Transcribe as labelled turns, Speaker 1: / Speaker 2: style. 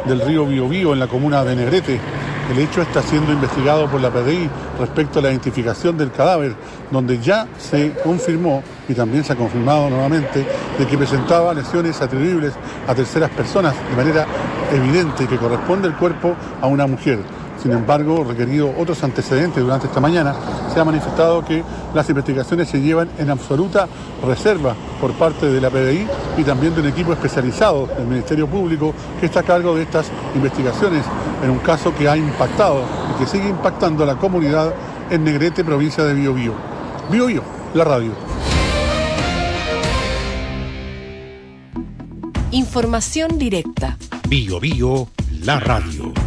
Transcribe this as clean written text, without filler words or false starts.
Speaker 1: del río Biobío en la comuna de Negrete. El hecho está siendo investigado por la PDI respecto a la identificación del cadáver, donde ya se confirmó, y también se ha confirmado nuevamente, de que presentaba lesiones atribuibles a terceras personas de manera evidente y que corresponde el cuerpo a una mujer. Sin embargo, requerido otros antecedentes durante esta mañana, se ha manifestado que las investigaciones se llevan en absoluta reserva por parte de la PDI y también de un equipo especializado del Ministerio Público que está a cargo de estas investigaciones en un caso que ha impactado y que sigue impactando a la comunidad en Negrete, provincia de Biobío. Biobío, la radio.
Speaker 2: Información directa.
Speaker 3: Biobío, la radio.